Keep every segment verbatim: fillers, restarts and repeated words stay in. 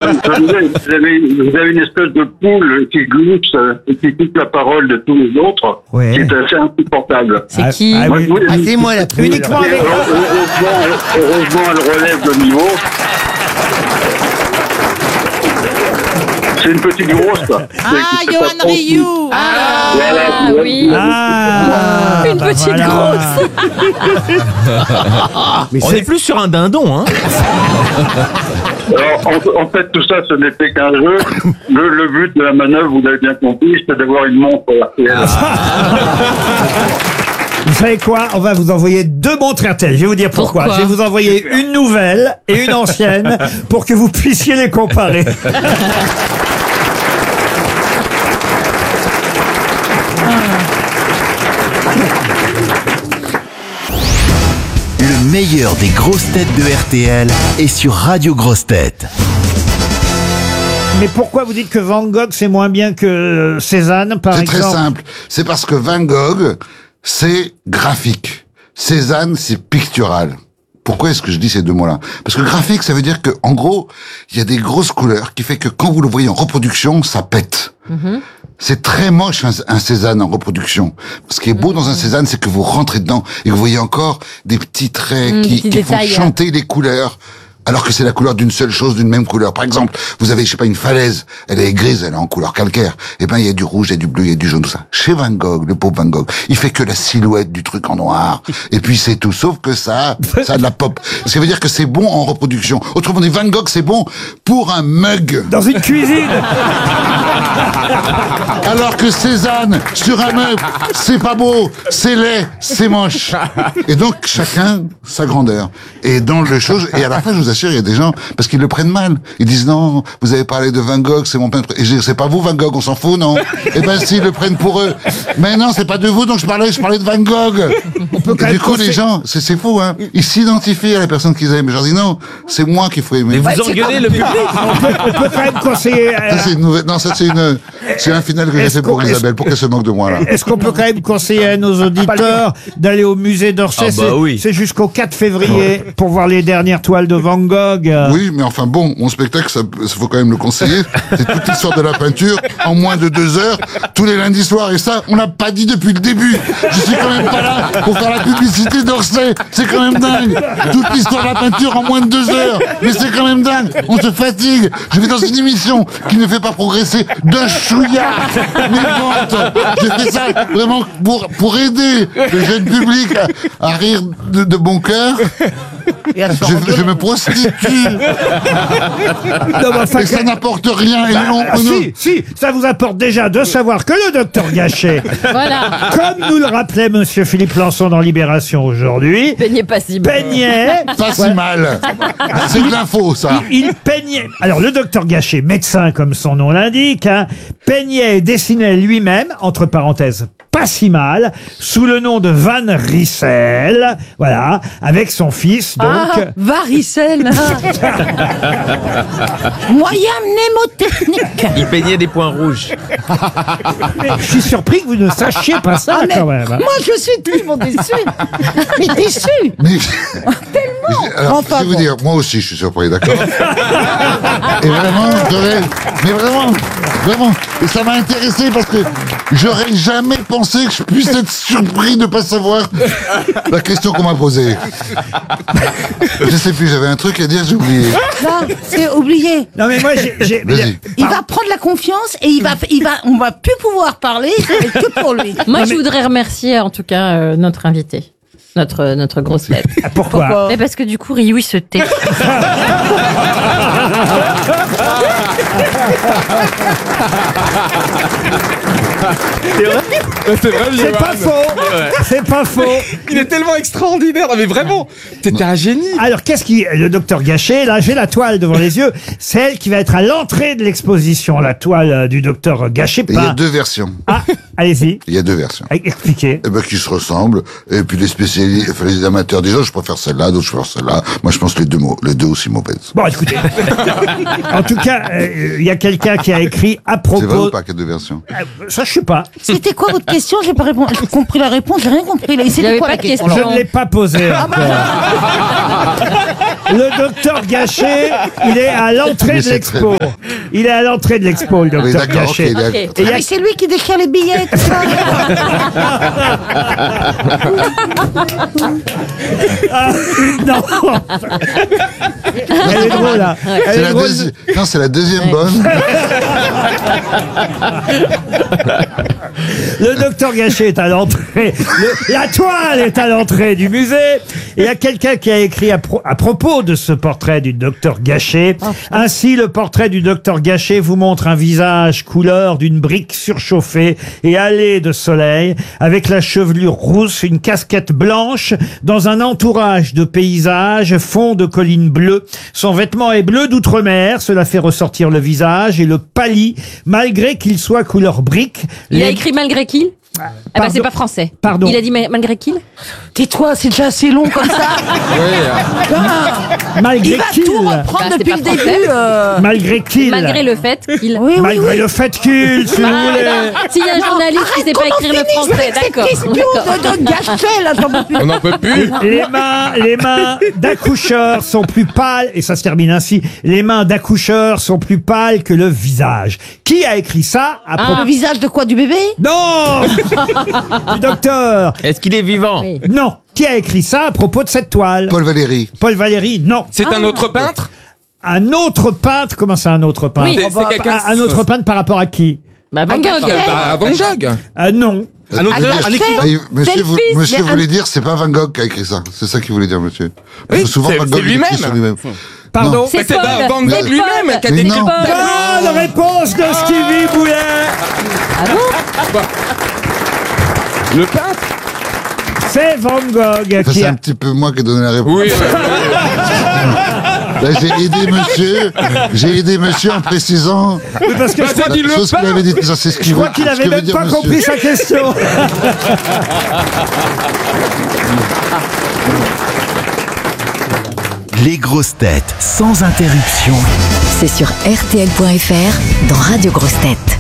vous, avez, vous, avez, vous avez une espèce de poule qui glisse et qui coupe la parole de tous les autres, Ouais. qui est assez insupportable. Ah, C'est qui? ah, Moi, oui. je voulais- Ah, c'est moi la poule. Uniquement Et avec... heureusement, heureusement, elle relève le niveau. C'est une petite grosse, quoi. Ah, C'est- c'est Johan pas trop- Rioux. Ah, Voilà, Ah oui. Ah, Une bah petite voilà. Mais On c'est- est plus sur un dindon, hein. Alors, en, en fait, tout ça, ce n'était qu'un jeu. Le, le but de la manœuvre, vous l'avez bien compris, c'était d'avoir une montre R T L. Vous savez quoi? On va vous envoyer deux montres R T L. Je vais vous dire pourquoi. Pourquoi Je vais vous envoyer une nouvelle et une ancienne pour que vous puissiez les comparer. Le meilleur des grosses têtes de R T L est sur Radio Grosses Têtes. Mais pourquoi vous dites que Van Gogh c'est moins bien que Cézanne, par C'est exemple? très simple. C'est parce que Van Gogh, c'est graphique. Cézanne, c'est pictural. Pourquoi est-ce que je dis ces deux mots-là? Parce que graphique, ça veut dire que, en gros, il y a des grosses couleurs qui fait que quand vous le voyez en reproduction, ça pète. Mm-hmm. C'est très moche un, un Cézanne en reproduction. Ce qui est beau dans un Cézanne, c'est que vous rentrez dedans et vous voyez encore des petits traits Mm, qui, des petits qui font détails. chanter les couleurs. Alors que c'est la couleur d'une seule chose, d'une même couleur. Par exemple, vous avez, je sais pas, une falaise, elle est grise, elle est en couleur calcaire. Eh ben, il y a du rouge, il y a du bleu, il y a du jaune, tout ça. Chez Van Gogh, le pauvre Van Gogh, il fait que la silhouette du truc en noir. Et puis c'est tout, sauf que ça, ça a de la pop. Ce qui veut dire que c'est bon en reproduction. Autrement dit, Van Gogh, c'est bon pour un mug. Dans une cuisine. Alors que Cézanne, sur un meuble, c'est pas beau, c'est laid, c'est moche. Et donc, chacun sa grandeur. Et dans le chose, et à la fin, je vous assure, il y a des gens, parce qu'ils le prennent mal. Ils disent, non, vous avez parlé de Van Gogh, c'est mon peintre. Et je dis, c'est pas vous, Van Gogh, on s'en fout, non? Eh ben, s'ils le prennent pour eux. Mais non, c'est pas de vous, donc je parlais, je parlais de Van Gogh. On peut quand Et même du coup, les conseiller- gens, c'est, c'est fou, hein. Ils s'identifient à la personne qu'ils aiment. Je leur dis, non, c'est moi qu'il faut aimer. Mais vous engueulez le public. On peut quand même conseiller. euh, Ça, c'est une nouvelle, non, ça, c'est une, c'est un final que j'ai Est-ce fait pour qu'on- est-ce- Isabelle, pour qu'elle se moque de moi, là. Est-ce qu'on peut quand même conseiller à nos auditeurs d'aller au musée d'Orsay? Ah bah C'est- oui. C'est jusqu'au quatre février pour voir les dernières toiles de Van Gogh. Oui, mais enfin bon, mon spectacle, ça, ça faut quand même le conseiller. C'est toute l'histoire de la peinture en moins de deux heures, tous les lundis soirs. Et ça, on l'a pas dit depuis le début. Je suis quand même pas là pour faire la publicité d'Orsay. C'est quand même dingue. Toute l'histoire de la peinture en moins de deux heures. Mais c'est quand même dingue. On se fatigue. Je vais dans une émission qui ne fait pas progresser d'un chouïa mes ventes. J'ai fait ça vraiment pour, pour aider le jeune public à, à rire de, de bon cœur. Et à se Je, je me prostitue. Non, mais enfin, Et ça n'apporte rien. Et on- Ah, on- si, si, ça vous apporte déjà de savoir que le docteur Gachet, Voilà. comme nous le rappelait monsieur Philippe Lançon dans Libération aujourd'hui, Peignez pas si bien. peignait, Pas si mal. C'est de l'info, ça. il peignait. Alors le docteur Gachet, médecin comme son nom l'indique, hein, peignait et dessinait lui-même, entre parenthèses, pas si mal, sous le nom de Van Rissel, voilà, avec son fils, donc. Ah, varicelle. Moyen mnémotechnique. Il peignait des points rouges. Mais je suis surpris que vous ne sachiez pas ça, Ah, mais quand même. hein. Moi, je suis tellement déçu. Mais déçu. Mais, Mais- alors, Enfin, je vais vous bon. dire, moi aussi, je suis surpris, d'accord. Et vraiment, j'aurais, mais vraiment, vraiment, et ça m'a intéressé parce que j'aurais jamais pensé que je puisse être surpris de pas savoir la question qu'on m'a posée. Je sais plus, j'avais un truc à dire, j'ai oublié. Là, c'est oublié. Non, mais moi, j'ai. j'ai- Vas-y. Il va prendre la confiance et il va, il va, on va plus pouvoir parler que pour lui. Moi, je voudrais remercier en tout cas euh, notre invité. Notre, notre grosse tête. Ah, pourquoi Mais parce que du coup, Rioux, il se tait. C'est vrai, c'est vrai, C'est pas faux. C'est pas faux. Il est tellement extraordinaire. Non, mais vraiment, t'étais un génie. Alors, qu'est-ce qui. Le docteur Gachet, là, j'ai la toile devant les yeux. C'est elle qui va être à l'entrée de l'exposition, la toile euh, du docteur Gachet. Et il y a Pas... deux versions. Ah, allez-y. Il y a deux versions. Expliquez. Eh ben, qui se ressemblent. Et puis les spécialistes, enfin, les amateurs disent, oh, je préfère celle-là, d'autres je préfère celle-là. Moi, je pense que les deux mots, les deux aussi mauvaises. Bon, écoutez. En tout cas, euh, il y a quelqu'un quelqu'un qui a écrit à C'est vrai ou propos... pas qu'il y a deux versions? Ça, je sais pas. C'était quoi votre question? J'ai pas répondu. J'ai compris la réponse, j'ai rien compris. Là, Il y c'était avait quoi pas la de question? question. Je ne l'ai pas posé encore. Le docteur Gachet, il est à l'entrée Mais de c'est l'expo. Il est à l'entrée de l'expo, le Oui, docteur d'accord, ok. Gachet. il est- Ok. Et il y Ah, a mais c'est lui qui déchire les billets, tout ça. Ah, non. Elle est drôle, là. Elle C'est est la drôle. deuxi- Non, c'est la deuxième bonne. Le docteur Gachet est à l'entrée. Le- La toile est à l'entrée du musée. Et il y a quelqu'un qui a écrit à, pro- à propos de ce portrait du docteur Gachet. Ainsi, le portrait du docteur Gachet vous montre un visage couleur d'une brique surchauffée et hâlée de soleil, avec la chevelure rousse, une casquette blanche, dans un entourage de paysages, fond de collines bleues. Son vêtement est bleu d'outre-mer, cela fait ressortir le visage et le pâlit, malgré qu'il soit couleur brique. Il a Les- écrit malgré qu'il Ah bah Pardon. c'est pas français. Pardon. Il a dit ma- malgré qu'il Tais-toi, c'est déjà assez long comme ça. Malgré Il va qu'il. tout reprendre Bah, c'est depuis pas le français. début. euh. Malgré qu'il. Malgré le fait qu'il... Oui, oui, Malgré oui. le fait qu'il, si vous Ah, voulez. non. S'il y a un journaliste qui sait pas écrire le français, d'accord. Question d'accord. de, de Gachet, là, j'en peux plus. On n'en peut plus. Les mains, les mains d'accoucheurs sont plus pâles, et ça se termine ainsi. Les mains d'accoucheurs sont plus pâles que le visage. Qui a écrit ça à propos... Le visage de quoi, du bébé? Non! Du docteur! Est-ce qu'il est vivant? Oui. Non! Qui a écrit ça à propos de cette toile? Paul Valéry. Paul Valéry? Non. C'est un autre peintre? Un autre peintre? Comment ça, un autre peintre? Oui. C'est c'est quelqu'un. Un, un autre peintre par rapport à qui? Bah Van Ah, Gogh. bah, Van Gogh. Ah non. Un auteur, Ah, un c'est- écrivain. Ah, il- monsieur, vous, Selfie, monsieur mais un- voulait dire, c'est pas Van Gogh qui a écrit ça. C'est ça qu'il voulait dire, monsieur. Parce Oui, que souvent, c'est- Van c'est Gogh, il écrit lui-même. sur lui-même. Pardon? C'est Mais c'est Paul. Van Van C'est Gogh lui-même Paul. qui a Mais décrit non. Paul. Bonne réponse de Stevie Boulet! Le peintre? C'est Van Gogh Enfin, qui c'est a... un petit peu moi qui ai donné la réponse. Oui, oui. Là, j'ai aidé monsieur, j'ai aidé monsieur en précisant Oui, parce que je Bah, crois, t'as dit la le chose qu'il avait dit. Ça, c'est ce je qu'il crois veut- qu'il ce avait que veut même dire pas monsieur. compris sa question. Les grosses têtes sans interruption. C'est sur R T L point F R dans Radio Grosses Têtes.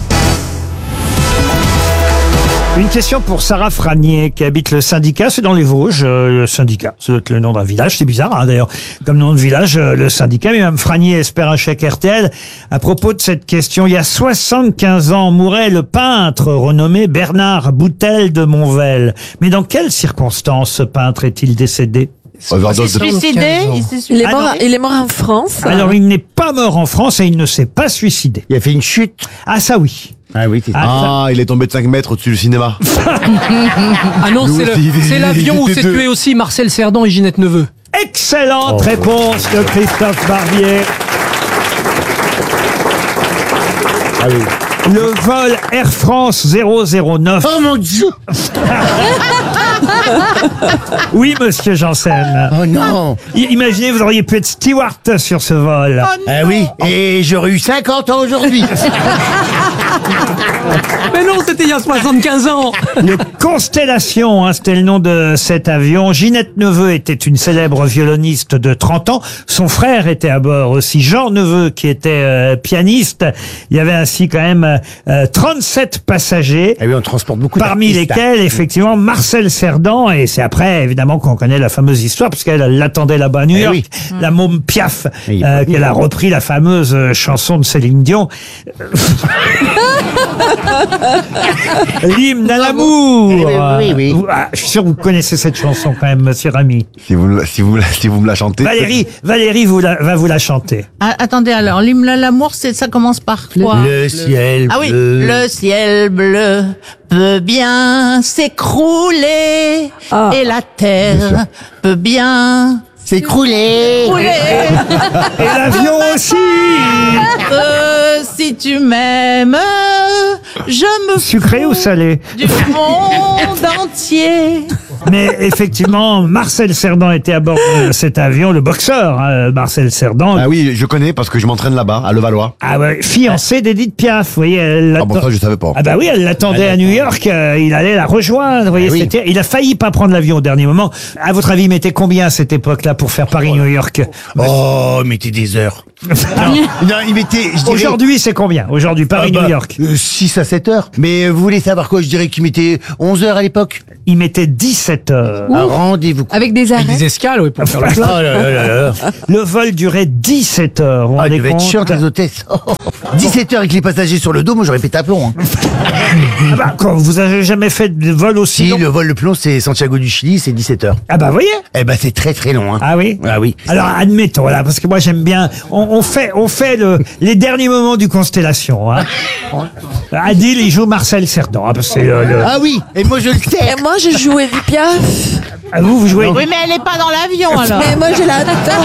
Une question pour Sarah Franier qui habite le syndicat, c'est dans les Vosges, euh, le syndicat, c'est le nom d'un village, c'est bizarre hein, d'ailleurs, comme nom de village, euh, le syndicat, mais Mme Franier espère un chèque R T L. À propos de cette question, il y a soixante-quinze ans mourait le peintre renommé Bernard Boutel de Monvel. Mais dans quelles circonstances ce peintre est-il décédé? Suicidé, il s'est Il est, Ah mort, non. il est mort en France. Alors il n'est pas mort en France et il ne s'est pas suicidé. Il a fait une chute. Ah ça oui. Ah oui, c'est Ah, Ah, il est tombé de cinq mètres au-dessus du cinéma. Ah non, Nous c'est le- aussi, il- c'est il- l'avion il où était s'est deux. tué aussi Marcel Cerdan et Ginette Neveu. Excellente réponse de Christophe Barbier. Ah oui. Le vol Air France zéro zéro neuf. Oh mon Dieu. Oui, monsieur Janssen. Oh non. I- Imaginez, vous auriez pu être steward sur ce vol. Ah oui. Et j'aurais eu cinquante ans aujourd'hui. Mais non, c'était il y a soixante-quinze ans. Le Constellation, hein, c'était le nom de cet avion. Ginette Neveu était une célèbre violoniste de trente ans. Son frère était à bord aussi, Jean Neveu, qui était euh, pianiste. Il y avait ainsi quand même euh, trente-sept passagers. Ah oui, on transporte beaucoup Parmi d'artistes. lesquels, effectivement, Marcel Cerdan, et c'est après, évidemment, qu'on connaît la fameuse histoire, parce qu'elle l'attendait là-bas à New Eh York, oui. la môme Piaf, Et il est euh, pas venu, qu'elle a hein. repris la fameuse euh, chanson de Céline Dion. L'hymne à l'amour. Eh oui, oui, oui. Vous- ah, je suis sûr que vous connaissez cette chanson quand même, monsieur Rami. Si vous, me la- si vous, me la- si vous me la chantez. Valérie, Valérie vous la- va vous la chanter. Ah, attendez, alors, l'hymne à l'amour, c'est, ça commence par quoi? Le ciel Ah oui, bleu. le ciel bleu peut bien s'écrouler Ah. et la terre peut bien S'écrouler. s'écrouler. Et l'avion aussi. Euh, si tu m'aimes, je me Sucré ou salé? fous du monde entier. Mais effectivement, Marcel Cerdan était à bord de cet avion, le boxeur, hein, Marcel Cerdan. Ah oui, je connais parce que je m'entraîne là-bas, à Levallois. Ah ouais, fiancé d'Edith Piaf, vous voyez. Elle Ah bon, l'attend- ça, je savais pas. Ah bah oui, elle l'attendait à New York, euh, il allait la rejoindre, vous voyez, Ah oui. c'était, il a failli pas prendre l'avion au dernier moment. À votre avis, il mettait combien à cette époque-là pour faire Paris-New York? Oh, mettez des heures. non, non, il mettait, je dirais... Aujourd'hui, c'est combien? Aujourd'hui, Paris-New Ah bah, York. euh, six à sept heures. Mais euh, vous voulez savoir quoi? Je dirais qu'il mettait onze heures à l'époque. Il mettait dix-sept heures. Un rendez-vous. Avec des arrêts. Des escales, oui, pour faire le Oh plein. là là là là. Le vol durait dix-sept heures. Vous vous Ah, il rendez devait être compte? chiant, les hôtesses. Oh, dix-sept heures avec les passagers sur le dos, moi j'aurais pété un plomb. Hein. Ah bah, quand vous avez jamais fait de vol aussi Si, long? le vol le plomb, c'est Santiago du Chili, c'est dix-sept heures. Ah bah, vous voyez? Eh ben, c'est très très long. Hein. Ah oui? Ah oui. Alors, admettons, là, parce que moi, j'aime bien, on, on fait, on fait le, les derniers moments du Constellation, hein. Adil, il joue Marcel Cerdan, hein, parce que c'est le, le- Ah oui, et moi je le sais. Et moi, je jouais du Piaf. Ah, vous, vous jouez. Oui, mais elle est pas dans l'avion alors. Mais moi, je l'attends.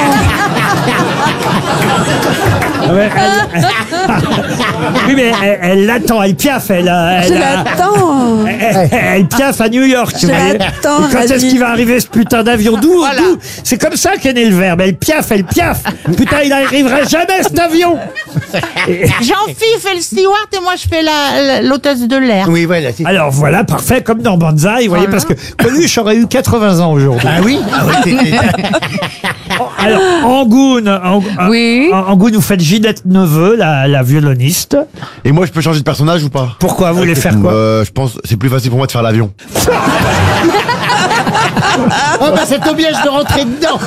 Ah ouais, elle- oui, mais elle, elle l'attend, elle piaffe, elle, euh, Je elle, a- l'attends. elle, elle piaffe à New York. Je vous voyez. l'attends, Et Quand est-ce Adil. qu'il va arriver ce putain d'avion? D'où, d'où C'est comme ça qu'est né le verbe. Elle piaffe, elle piaffe. Putain, il n'arrivera jamais cet avion. Jean-Philippe fait le steward et moi je fais la- la- l'hôtesse de l'air. Oui, voilà. c'est- Alors voilà, parfait, comme dans Banzai, vous voyez, parce que Coluche aurait eu quatre-vingts ans aujourd'hui. Ah oui, ah ouais, c'était- Alors, Angoune, Ang- Oui. Ang- Angoune, vous faites Ginette Neveu, la, la violoniste. Et moi, je peux changer de personnage ou pas? Pourquoi vous voulez faire quoi? euh, Je pense que c'est plus facile pour moi de faire l'avion. Oh bah ça tombe bien, je vais rentrer dedans.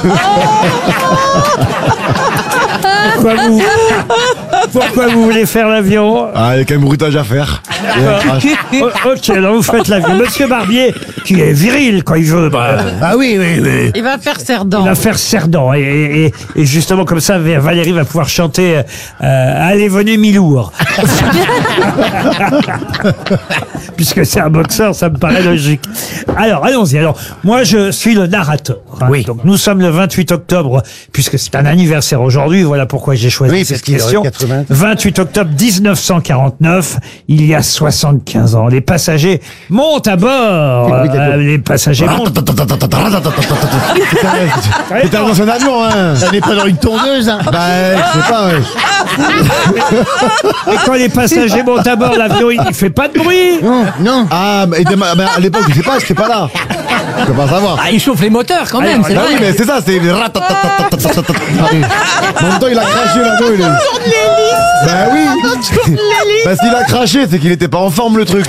Pourquoi vous, pourquoi vous voulez faire l'avion? Ah, il y a quand même bruitage à faire. Oh, ok, alors vous faites l'avion. Monsieur Barbier, qui est viril quand il veut, bah, Ah oui, oui, oui. Il va faire il Cerdan. va faire Cerdan. Et, et, et justement, comme ça, Valérie va pouvoir chanter euh, Allez, venez, Milour. Puisque c'est un boxeur, ça me paraît logique. Alors, allons-y. Alors, moi, je suis le narrateur. hein. Oui. Donc, nous sommes le vingt-huit octobre, puisque c'est un anniversaire aujourd'hui. Voilà pourquoi j'ai choisi Oui, cette parce qu'il y question. aurait quatre-vingts. vingt-huit octobre mille neuf cent quarante-neuf, il y a soixante-quinze ans. Les passagers montent à bord. Oui, d'accord. Euh, les passagers montent. T'es dans un avion, hein? Ça n'est pas dans une tourneuse, hein. Bah, je sais pas, ouais. Et quand les passagers montent à bord, l'avion, il ne fait pas de bruit. Non, non. Ah, mais, mais à l'époque, je sais pas, j'étais pas là. Je peux pas savoir. Ah, il chauffe les moteurs quand même, c'est Bah vrai. oui, mais c'est ça, c'est. En même temps, il a craché l'avion, il est. Bah oui. Parce qu'il a craché, c'est qu'il était pas en forme, le truc.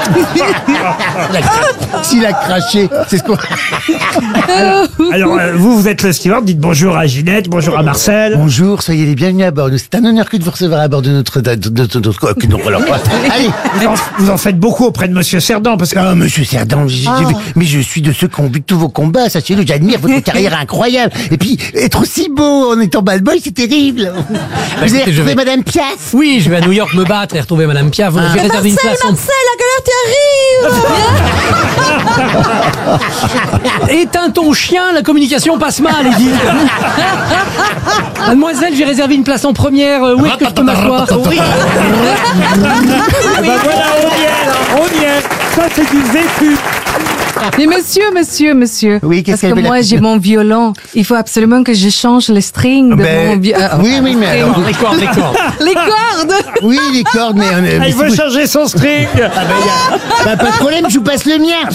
S'il a craché, c'est ce qu'on... Alors, euh, vous, vous êtes le steward, dites bonjour à Ginette, bonjour à Marcel. Bonjour, soyez les bienvenus à bord. C'est un honneur que de vous recevoir à bord de notre... De, de, de, de- de- que non, alors, allez. Vous en, vous en faites beaucoup auprès de Monsieur Cerdan, parce que... Ah, monsieur Cerdan, j'ai- j'ai- mais je suis de ceux qui ont vu tous vos combats, sachez-le, j'admire votre carrière incroyable. Et puis, être aussi beau en étant bad boy, c'est terrible. Vous avez écoutez, je retrouvé vais- Madame Piaf? Oui, je vais à New York me battre et retrouver Madame Piaf. Ah. J'ai réservé une place en... Marcel, la galère t'arrive. Éteins ton chien, la communication passe mal, Edith. Mademoiselle, j'ai réservé une place en première. euh, Où est-ce que je peux m'asseoir? Oui. Ah bah voilà, on y est, là, on y est. Ça, c'est du vécu. Mais monsieur, monsieur, monsieur. Oui, qu'est-ce Parce qu'elle que veut, la moi, petite- j'ai mon violon. Il faut absolument que je change les strings de Ben, mon violon. oui, oui, mais alors- Les cordes, les cordes. Les cordes. Oui, les cordes, mais... euh, mais Elle c'est veut vous- changer son string. Ah bah, y a- bah, pas de problème, je vous passe le mien.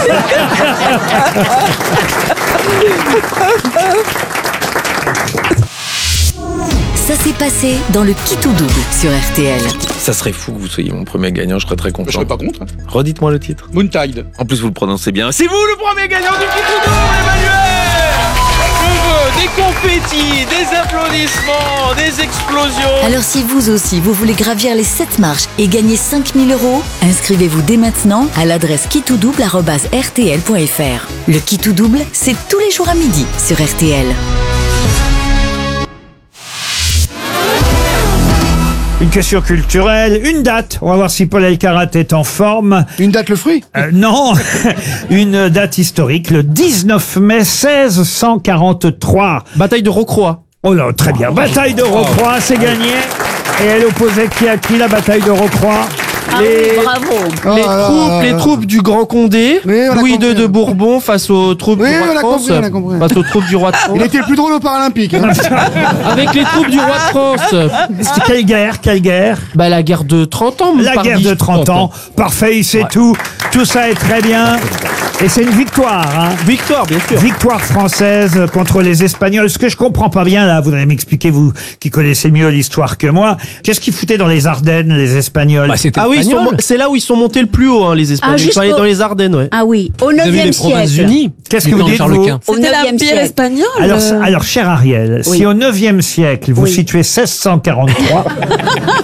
Ça s'est passé dans le Qui tout double sur R T L. Ça serait fou que vous soyez mon premier gagnant, je serais très content. Je serais pas contre. Redites-moi le titre. Moontide. En plus, vous le prononcez bien. C'est vous le premier gagnant du Qui tout double, Emmanuel! Je veux des confettis, des applaudissements, des explosions. Alors si vous aussi, vous voulez gravir les sept marches et gagner cinq mille euros, inscrivez-vous dès maintenant à l'adresse qui tout double arobase r t l point f r. Le Qui tout double, c'est tous les jours à midi sur R T L. Une question culturelle, une date. On va voir si Paul Elkarat est en forme. Une date le fruit? Euh, non, une date historique, le dix-neuf mai seize cent quarante-trois. Bataille de Rocroi. Oh là, très bien. Bataille de Rocroi, c'est gagné. Et elle opposait qui à qui, la bataille de Rocroi? Ah, Les, bravo. les, Oh là troupes, là les là. troupes du Grand Condé, Oui, on a Louis compris. deux de Bourbon face aux troupes Oui, du roi on de a France. compris, on a compris. Face aux troupes du roi de France. Il était le plus drôle aux Paralympiques. Hein. Avec les troupes du roi de France. C'était quelle guerre? Quelle guerre? Bah, la guerre de trente ans, mon La pardi. guerre de trente ans. Parfait, il sait tout. Tout ça est très bien. Et c'est une victoire, hein. Victoire, bien sûr. Victoire française contre les Espagnols. Ce que je comprends pas bien, là, vous allez m'expliquer, vous qui connaissez mieux l'histoire que moi. Qu'est-ce qu'ils foutaient dans les Ardennes, les Espagnols? Bah, c'était Ah oui, ils sont espagnol. mon- c'est là où ils sont montés le plus haut, hein, les Espagnols. Ah, ils sont allés jusqu'au- dans les Ardennes, ouais. Ah oui, au Vous avez neuvième les provinces siècle. unies. Qu'est-ce que du vous temps de dites, Charles vous Quint. Au C'était neuvième l'Empire siècle. espagnol. Alors, euh, alors, cher Ariel, Oui. si au neuvième siècle, vous Oui. situez seize cent quarante-trois,